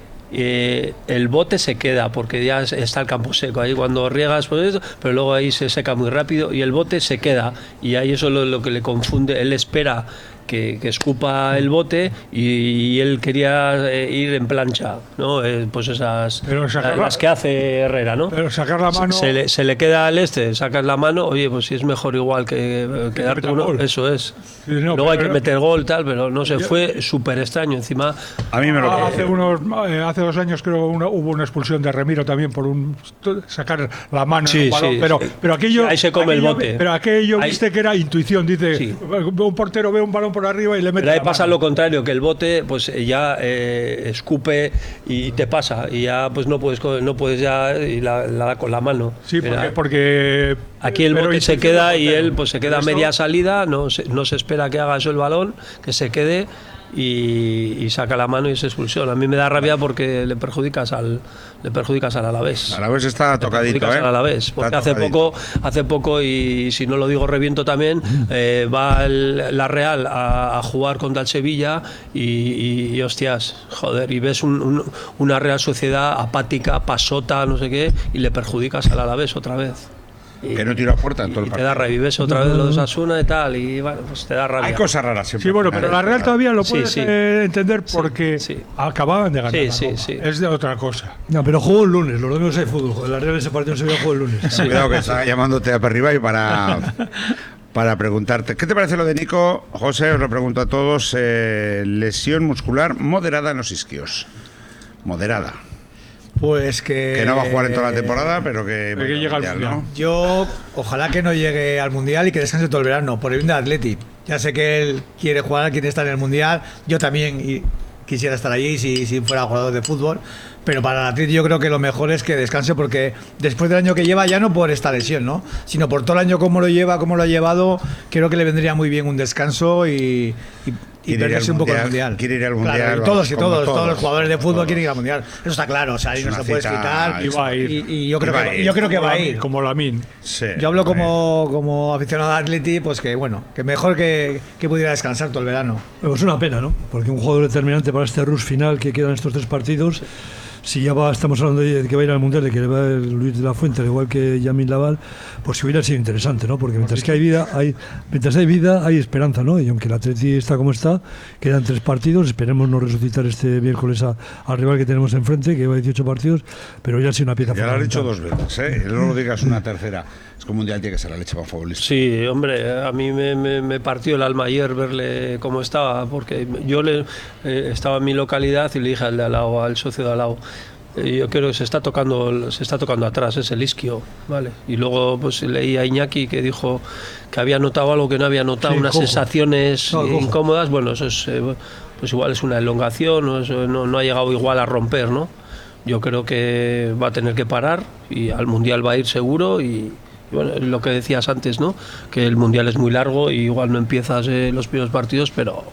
Eh, el bote se queda porque ya está el campo seco ahí cuando riegas, pues eso, pero luego ahí se seca muy rápido y el bote se queda y ahí eso es lo, lo que le confunde. Él espera que, que escupa el bote y, y él quería eh, ir en plancha, ¿no? Eh, pues esas la, las que hace Herrera, ¿no? Pero sacar la mano. Se le, se le queda al este, sacas la mano, oye, pues si es mejor igual que, que darte uno, gol. Eso es. Sí, no, luego hay que meter gol, tal, pero no sé, yo, fue súper extraño. Encima, a mí me lo hace unos eh, hace dos años creo una, hubo una expulsión de Remiro también por un sacar la mano. Sí, balón, sí, pero, sí. pero aquello. Ahí se come aquello, el bote. Pero aquello ahí, viste que era intuición, dice, sí. Un portero ve un balón por arriba y le mete. Pero ahí la pasa mano. Lo contrario, que el bote pues ya eh, escupe y te pasa y ya pues no puedes no puedes ya y la, la da con la mano. Sí, porque, Era, porque aquí el bote se queda y él pues se queda a media salida, no se, no se espera que haga eso el balón, que se quede y, y saca la mano y es expulsión. A mí me da rabia porque le perjudicas al le perjudicas al Alavés. Alavés está tocadito, ¿eh? Al Alavés, porque hace poco hace poco y si no lo digo reviento también, eh, va el, la Real a, a jugar contra el Sevilla y, y, y hostias, joder, y ves un, un, una Real Sociedad apática, pasota, no sé qué, y le perjudicas al Alavés otra vez. Y, que no tira a puerta en todo el partido. Te da revives otra vez lo de Osasuna y tal, y bueno, pues te da rabia. Hay cosas raras siempre. Sí, bueno, pero la Real todavía lo puedes sí, sí. eh, entender porque sí, sí. acababan de ganar. Sí, la sí, Copa. sí. Es de otra cosa. No, pero jugó el lunes, los domingos hay fútbol. La Real ese partido no se vio, jugó el lunes. Sí. Cuidado que está llamándote a Perriba y para, para preguntarte. ¿Qué te parece lo de Nico? José, os lo pregunto a todos. Eh, lesión muscular moderada en los isquios. Moderada. Pues que... Que no va a jugar en toda la temporada, pero que... Pero que llega al mundial, ¿no? Yo, ojalá que no llegue al Mundial y que descanse todo el verano, por el bien de Atleti. Ya sé que él quiere jugar, quiere estar en el Mundial. Yo también y quisiera estar allí si, si fuera jugador de fútbol. Pero para el Atleti yo creo que lo mejor es que descanse porque después del año que lleva, ya no por esta lesión, ¿no? Sino por todo el año como lo lleva, como lo ha llevado, creo que le vendría muy bien un descanso y... y y perderse un poco el mundial. Quiere ir al mundial. Claro, y todos, y todos, todos, todos los jugadores de fútbol todos. quieren ir al mundial. Eso está claro, o sea, ahí no se puede quitar. Y va a ir. Y, y yo creo que, yo creo que va a ir. Como Lamine. Sí, yo hablo como, como aficionado a Atleti, pues que bueno, que mejor que, que pudiera descansar todo el verano. Pero es una pena, ¿no? Porque un jugador determinante para este rush final que quedan estos tres partidos. Si ya va, estamos hablando de que va a ir al Mundial, de que va el Luis de la Fuente, al igual que Yamin Laval, pues si hubiera sido interesante, ¿no? Porque mientras que hay vida, hay, mientras hay vida, hay esperanza, ¿no? Y aunque el Atleti está como está, quedan tres partidos, esperemos no resucitar este miércoles a, al rival que tenemos enfrente, que lleva dieciocho partidos, pero ya ha sido una pieza ya fundamental. Ya lo has dicho dos veces, ¿eh? Y luego digas una tercera. Es que un Mundial tiene que ser la leche para futbolista. Sí, hombre, a mí me, me, me partió el alma ayer verle cómo estaba, porque yo le, eh, estaba en mi localidad y le dije al de al lado, al socio de al lado, yo creo que se está tocando se está tocando atrás, es el isquio, ¿vale? Y luego pues leí a Iñaki que dijo que había notado algo que no había notado, sí, unas cojo. sensaciones no, incómodas. Bueno, eso es eh, pues igual es una elongación, ¿no? Eso no, no ha llegado igual a romper, ¿no? Yo creo que va a tener que parar y al Mundial va a ir seguro y, y bueno, lo que decías antes, ¿no? Que el Mundial es muy largo y igual no empiezas eh, los primeros partidos, pero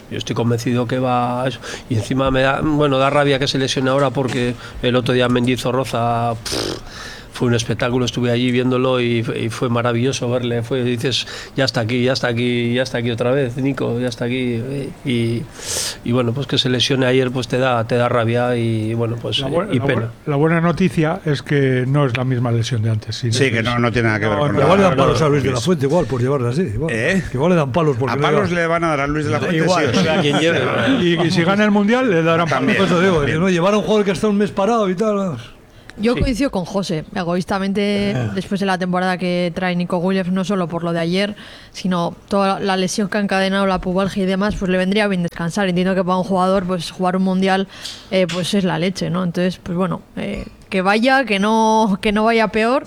yo estoy convencido que va a eso. Y encima me da, bueno, da rabia que se lesione ahora porque el otro día Mendizorroza pff, fue un espectáculo, estuve allí viéndolo y, y fue maravilloso verle. Fue, dices, ya está aquí, ya está aquí, ya está aquí otra vez, Nico, ya está aquí. Y, y bueno, pues que se lesione ayer, pues te da, te da rabia y bueno, pues la buena, y la pena. Bu la buena noticia es que no es la misma lesión de antes. Sí, sí que no, no tiene nada que ver no, con no, la... Igual le dan palos a Luis de la Fuente, igual, por llevarla así. Igual, ¿Eh? que igual le dan palos. Porque a palos le van a dar a Luis de la Fuente, igual, sí o sí. a quien lleve. y, y si gana el Mundial, le darán palos. Por eso digo, que no llevar a un jugador que está un mes parado y tal... Yo Sí. coincido con José, egoístamente, Eh. después de la temporada que trae Nico Williams, no solo por lo de ayer, sino toda la lesión que ha encadenado, la pubalgia y demás, pues le vendría bien descansar. Entiendo que para un jugador, pues jugar un mundial, eh, pues es la leche, ¿no? Entonces, pues bueno, eh, que vaya, que no, que no vaya peor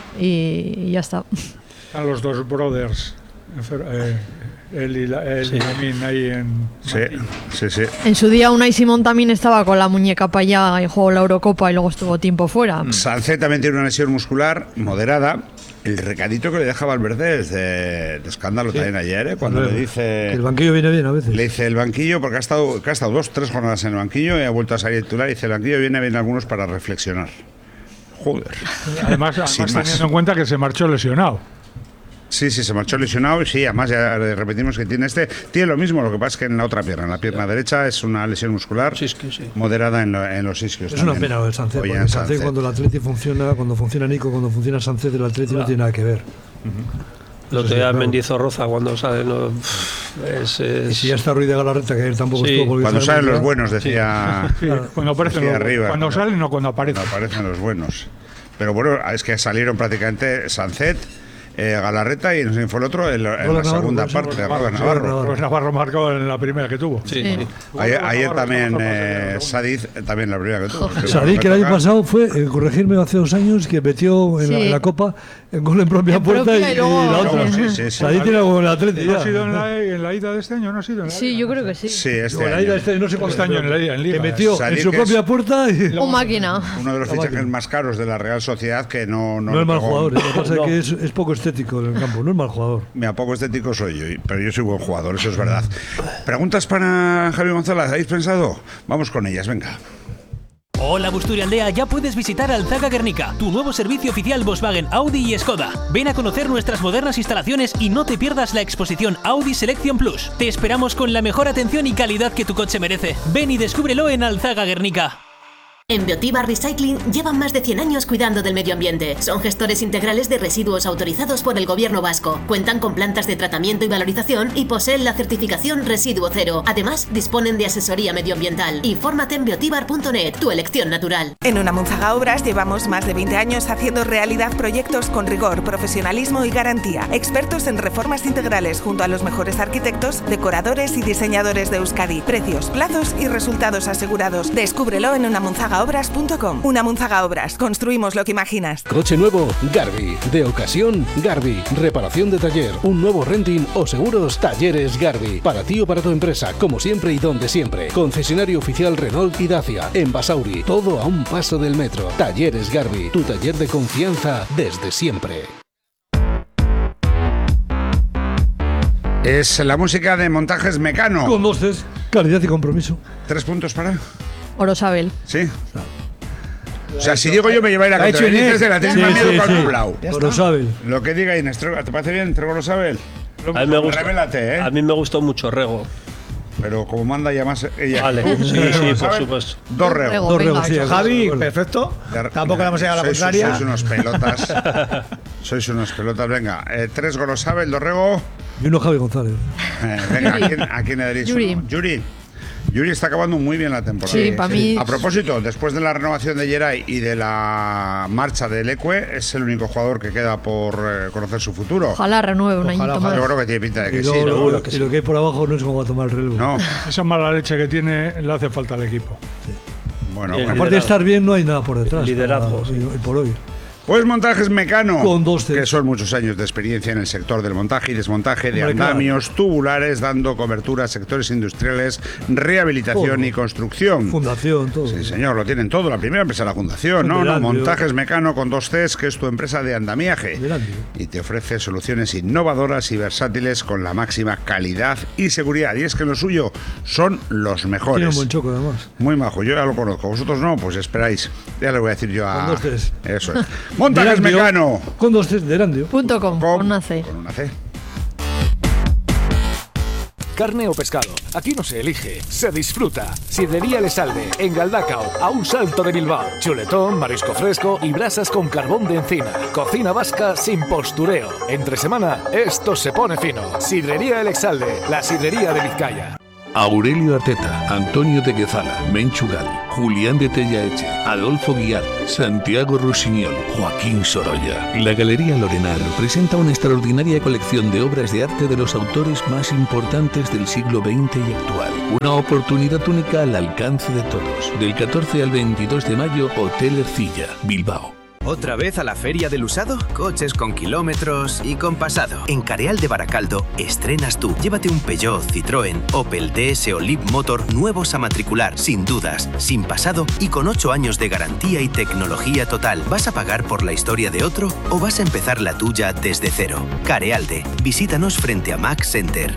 y, y ya está. Están los dos brothers, eh, él y, la, él Sí. y Lamin ahí en... Sí, sí, sí. En su día Unai Simón también estaba con la muñeca para allá y jugó la Eurocopa y luego estuvo tiempo fuera. Sancet también tiene una lesión muscular moderada. El recadito que le deja Valverde es de, de escándalo Sí. también ayer, ¿eh? Cuando Hombre, le dice... que el banquillo viene bien a veces. Le dice el banquillo, porque ha estado, que ha estado dos, tres jornadas en el banquillo y ha vuelto a salir titular, y dice el banquillo viene bien algunos para reflexionar. Joder. Además, Sin además más. teniendo en cuenta que se marchó lesionado. Sí, sí, se marchó lesionado y sí, además ya repetimos que tiene este, tiene lo mismo, lo que pasa es que en la otra pierna, en la pierna derecha es una lesión muscular moderada en, lo, en los isquios. Es una pena el Sancet, Oye, porque en Sancet Sancet. cuando el Atleti funciona, cuando funciona Nico, cuando funciona Sancet, el Atleti no tiene nada que ver. Lo Eso que sí, da claro. Mendizorroza cuando sale, no, pff, es, es... Y si ya está Ruiz de Galarreta, que ayer tampoco Sí. estuvo. porque Cuando sabemos salen los ya. buenos, decía, Sí, cuando aparecen decía los- arriba. cuando salen o cuando aparecen. Cuando aparecen los buenos. Pero bueno, es que salieron prácticamente Sancet, eh, Galarreta y no sé quién fue el otro en, lo- en la Navarro, segunda sí, parte, Navarro, Robert sí, Navarro. Pues Navarro marcó en la primera que tuvo. Sí. Ayer, ayer también eh, Sadiz, eh, también la primera que tuvo. Sadik, que el año pasado fue, eh, corregirme, hace dos años, que metió en, la, Sí. en la Copa el gol en propia En puerta propia y, y luego- y la otra. Sí, sí, sí. Sadik tiene algo en el Atleti. ¿No ya. ha sido en la, en la ida de este año? ¿No ha sido en la Sí, yo creo que sí. Sí, este En la año. ida este, no sé cuándo. Este año en la ida, en Liga. Que metió Sadik en su es- propia puerta y... Un máquina. Uno de los La fichajes máquina. más caros de la Real Sociedad que no... No, No le es mal pegó. jugador, eh, lo que pasa es que es, es poco estético en el campo, no es mal jugador. Mira, poco estético soy yo, y- pero yo soy buen jugador, eso es verdad. ¿Preguntas para Javi González? ¿Habéis pensado? Vamos con ellas, venga. Hola Busturialdea, ya puedes visitar Alzaga Guernica, tu nuevo servicio oficial Volkswagen, Audi y Skoda. Ven a conocer nuestras modernas instalaciones y no te pierdas la exposición Audi Selection Plus. Te esperamos con la mejor atención y calidad que tu coche merece. Ven y descúbrelo en Alzaga Guernica. En Biotiba Recycling llevan más de cien años cuidando del medio ambiente. Son gestores integrales de residuos autorizados por el gobierno vasco. Cuentan con plantas de tratamiento y valorización y poseen la certificación Residuo Cero. Además, disponen de asesoría medioambiental. Infórmate en biotibar punto net, tu elección natural. En Unamunzaga Obras llevamos más de veinte años haciendo realidad proyectos con rigor, profesionalismo y garantía. Expertos en reformas integrales junto a los mejores arquitectos, decoradores y diseñadores de Euskadi. Precios, plazos y resultados asegurados. Descúbrelo en unamunzaga obras punto com. Unamunzaga Obras. Construimos lo que imaginas. Coche nuevo, Garbi. De ocasión, Garbi. Reparación de taller, un nuevo renting o seguros, Talleres Garbi. Para ti o para tu empresa, como siempre y donde siempre. Concesionario oficial Renault y Dacia. En Basauri, todo a un paso del metro. Talleres Garbi, tu taller de confianza desde siempre. Es la música de Montajes Mecano. Con voces, calidad y compromiso. ¿Tres puntos para? Orosabel. Sí. O sea, si digo yo me lleváis la Ha hecho contra Inés. de la tenéis Sí, más miedo sí, que al sí. nublado. Orosabel. Lo que diga Inés, Trego- ¿te parece bien? ¿Trego lo sabe? A mí me gusta, Revélate, ¿eh? a mí me gustó mucho Rego. Pero como manda ya más ella. Vale, ¿Tú? sí, ¿Trego sí, lo por sabe? supuesto. Dos regos. Rego, Dos venga. regos, sí, Javi, bueno. perfecto. De- Tampoco le hemos llegado a la sois, contraria. Sois unos pelotas. Sois unos pelotas. Venga, eh, tres Gorosabel, dos Rego. Y uno Javi González. Eh, venga, ¿a Yuri. quién, a quién le daréis Yuri. uno? Yuri. Yuri está acabando muy bien la temporada. Sí, pa' mí- A propósito, después de la renovación de Geray y de la marcha del Ecue, es el único jugador que queda por eh, conocer su futuro. Ojalá renueve un Ojalá, añito ojalá. más. Yo creo que tiene pinta de que Y sí. luego, lo- seguro que y sí. lo que hay por abajo no es como va a tomar el relevo. No, Esa mala leche que tiene le hace falta al equipo. bueno, El bueno. Aparte de estar bien, no hay nada por detrás. Liderazgo, para- sí. y- y por hoy. Pues Montajes Mecano, con dos que son muchos años de experiencia en el sector del montaje y desmontaje de Hombre, andamios claro. tubulares, dando cobertura a sectores industriales, rehabilitación todo. y construcción. Fundación, todo. Sí, señor, lo tienen todo. La primera empresa de la fundación, ¿no? no Montajes Mecano con dos Cs, que es tu empresa de andamiaje. Y te ofrece soluciones innovadoras y versátiles con la máxima calidad y seguridad. Y es que lo suyo son los mejores. Tiene un buen choco, además. Muy majo, yo ya lo conozco. Vosotros no, pues esperáis. Ya le voy a decir yo a... Con dos Cs. Eso es. Montajes Mecano. Con dos Cs de Erandio. Punto com, con una C. Con una C. Carne o pescado, aquí no se elige, se disfruta. Sidrería Lesalde, en Galdacao, a un salto de Bilbao. Chuletón, marisco fresco y brasas con carbón de encina. Cocina vasca sin postureo. Entre semana, esto se pone fino. Sidrería El Exalde, la sidrería de Vizcaya. Aurelio Arteta, Antonio de Guezala, Menchugal, Julián de Tellaeche, Adolfo Guiar, Santiago Rusiñol, Joaquín Sorolla. La Galería Lorenar presenta una extraordinaria colección de obras de arte de los autores más importantes del siglo veinte y actual. Una oportunidad única al alcance de todos. Del catorce al veintidós de mayo, Hotel Ercilla, Bilbao. ¿Otra vez a la Feria del Usado? Coches con kilómetros y con pasado. En Careal de Baracaldo estrenas tú. Llévate un Peugeot, Citroën, Opel, D S o Leap Motor nuevos a matricular, sin dudas, sin pasado y con ocho años de garantía y tecnología total. ¿Vas a pagar por la historia de otro o vas a empezar la tuya desde cero? Carealde. Visítanos frente a Max Center.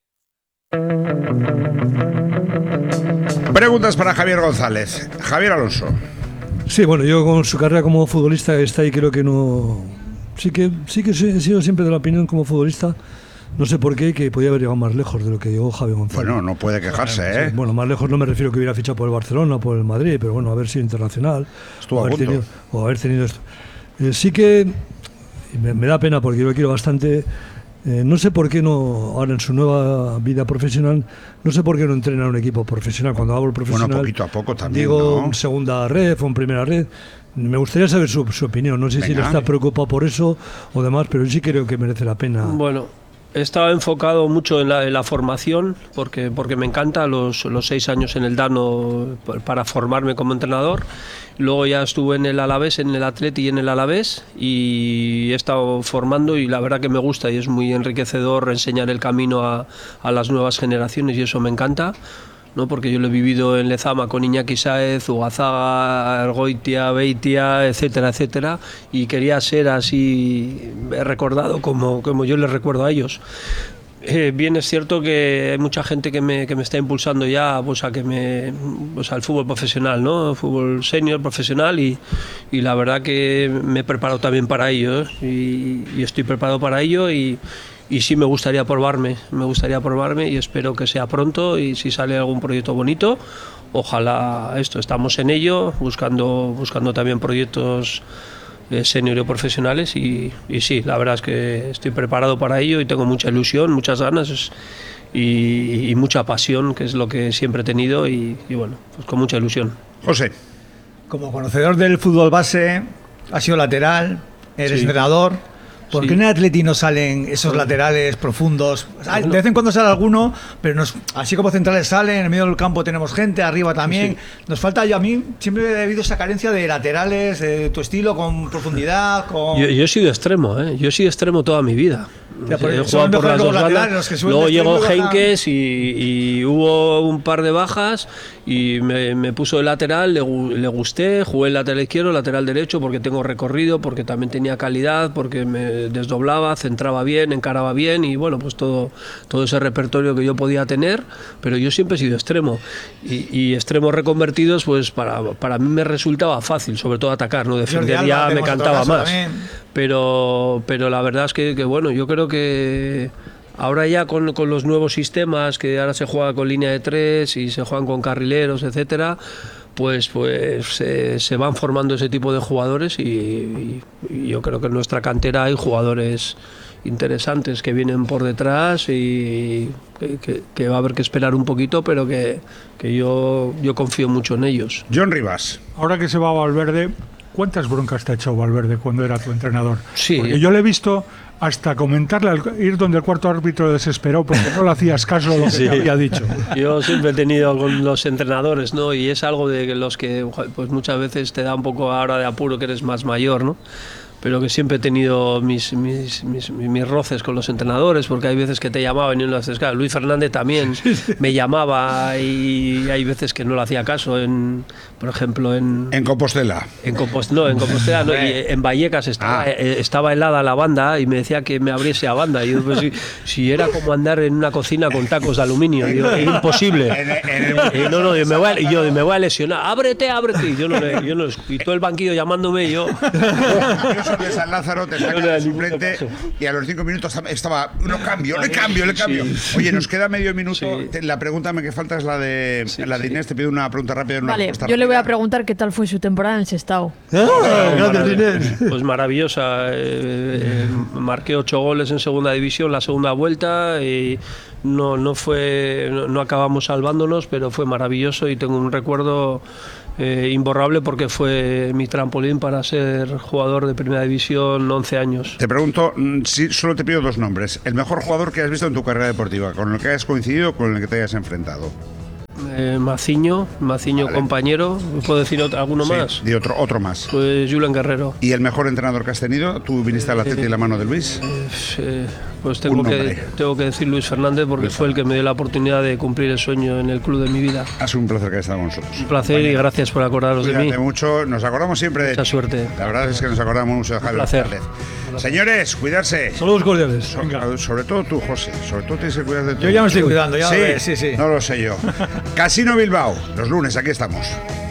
Preguntas para Javier González. Javier Alonso. Sí, bueno, yo con su carrera como futbolista está ahí, creo que no... Sí que sí que he sido siempre de la opinión como futbolista, no sé por qué, que podía haber llegado más lejos de lo que llegó Javier González. Bueno, no puede quejarse, bueno, ¿eh? Sí, bueno, más lejos no me refiero que hubiera fichado por el Barcelona o por el Madrid, pero bueno, haber sido internacional. Estuvo o a haber punto. tenido, o haber tenido esto. Eh, sí que me, me da pena porque yo lo quiero bastante. Eh, no sé por qué no, ahora en su nueva vida profesional, no sé por qué no entrena en un equipo profesional. Cuando hablo profesional, Bueno, poquito a poco también, digo ¿no? segunda red o en primera red. Me gustaría saber su, su opinión. No sé Venga. si él está preocupado por eso o demás, pero yo sí creo que merece la pena. Bueno, he estado enfocado mucho en la, en la formación porque, porque me encanta los, los seis años en el Dano para formarme como entrenador. Luego ya estuve en el Alavés, en el Atleti y en el Alavés y he estado formando y la verdad que me gusta y es muy enriquecedor enseñar el camino a, a las nuevas generaciones y eso me encanta, ¿no? Porque yo lo he vivido en Lezama con Iñaki Sáez, Ugazaga, Argoitia, Beitia, etcétera, etcétera, y quería ser así recordado como, como yo les recuerdo a ellos. Eh, bien es cierto que hay mucha gente que me, que me está impulsando ya pues, a que me, pues, al fútbol profesional, ¿no? Fútbol senior, profesional y, y la verdad que me he preparado también para ello, ¿eh? y, y estoy preparado para ello y, y sí me gustaría probarme, me gustaría probarme y espero que sea pronto y si sale algún proyecto bonito, ojalá esto, estamos en ello, buscando, buscando también proyectos Eh, senior y profesionales y, y sí, la verdad es que estoy preparado para ello y tengo mucha ilusión, muchas ganas y, y mucha pasión, que es lo que siempre he tenido y, y bueno, pues con mucha ilusión. José. Como conocedor del fútbol base, has sido lateral, eres Sí. entrenador. ¿Por Sí. qué en el Atleti no salen esos Bueno. laterales profundos? Ah, Bueno. De vez en cuando sale alguno, pero nos, así como centrales salen, en el medio del campo tenemos gente, arriba también. Sí. Nos falta, yo a mí siempre he habido esa carencia de laterales, de tu estilo, con profundidad, con... Yo, yo he sido extremo, ¿eh? Yo he sido extremo toda mi vida. Ya, por He eso son jugado por mejores las los dos laterales, bandas. los que suben Luego de llegó extremo y bajan. Heinkes y, y hubo un par de bajas y me, me puso de lateral, le, gu- le gusté, jugué el lateral izquierdo, lateral derecho porque tengo recorrido, porque también tenía calidad, porque me desdoblaba, centraba bien, encaraba bien y bueno, pues todo, todo ese repertorio que yo podía tener, pero yo siempre he sido extremo y, y extremos reconvertidos pues para, para mí me resultaba fácil, sobre todo atacar, no defender Jordi ya Alba, me tenemos otro cantaba caso más. también. Pero, pero la verdad es que, que bueno, yo creo que ahora ya con, con los nuevos sistemas, que ahora se juega con línea de tres y se juegan con carrileros, etcétera, pues, pues se, se van formando ese tipo de jugadores y, y- y yo creo que en nuestra cantera hay jugadores interesantes que vienen por detrás y que, que- que va a haber que esperar un poquito, pero que, que yo, yo confío mucho en ellos. John Rivas. Ahora que se va Valverde, ¿cuántas broncas te ha echado Valverde cuando era tu entrenador? Sí. Porque yo le he visto hasta comentarle, al ir donde el cuarto árbitro desesperó porque no le hacías caso a lo que Sí. te había dicho. Yo siempre he tenido con los entrenadores, ¿no? Y es algo de los que pues muchas veces te da un poco ahora de apuro que eres más mayor, ¿no? pero que siempre he tenido mis, mis, mis, mis roces con los entrenadores, porque hay veces que te llamaban y no lo haces caso. Luis Fernández también me llamaba y hay veces que no le hacía caso, en, por ejemplo en... En Compostela. En Compost, no, en Compostela no, y en Vallecas estaba, ah. eh, estaba helada la banda y me decía que me abriese a banda. Y yo, pues, si, si era como andar en una cocina con tacos de aluminio, digo, es imposible. En, en el... y no, no, yo me, voy a, yo me voy a lesionar. Ábrete, ábrete. Y yo no, yo no, y todo el banquillo llamándome, yo... Yo que San Lázaro te saca el suplente y a los cinco minutos estaba, no cambio, le cambio, le cambio. Sí. Oye, nos queda medio minuto. Sí. La pregunta que falta es la de, sí, la de Inés. Sí. Te pido una pregunta rápida. Una vale, yo rápida. Le voy a preguntar qué tal fue su temporada en el Sestao. Ah, gracias, Inés. Pues maravillosa. Eh, eh, marqué ocho goles en segunda división la segunda vuelta y no, no fue, no, no acabamos salvándonos, pero fue maravilloso y tengo un recuerdo Eh, imborrable porque fue mi trampolín para ser jugador de primera división once años. Te pregunto, si solo te pido dos nombres. El mejor jugador que has visto en tu carrera deportiva, con el que hayas coincidido o con el que te hayas enfrentado. Eh, Maciño, Maciño vale. Compañero. ¿Puedo decir otro, alguno sí, más? De otro, otro más. Pues Julen Guerrero. ¿Y el mejor entrenador que has tenido? ¿Tú viniste a la Atleti eh, y la mano de Luis? Eh, pues tengo que, tengo que decir Luis Fernández porque Luis fue el que me dio la oportunidad de cumplir el sueño en el club de mi vida. Ha sido un placer que hayas estado con nosotros. Un placer Mañana. Y gracias por acordaros Cuídate de mí. mucho, nos acordamos siempre de... Mucha suerte. La verdad es que nos acordamos mucho de Javier. Un placer. Señores, cuidarse. Saludos cordiales. So, sobre todo tú, José. Sobre todo tienes que cuidar de ti. Yo ya me estoy cuidando, ya. Sí, ves, sí, sí. No lo sé yo. Casino Bilbao, los lunes, aquí estamos.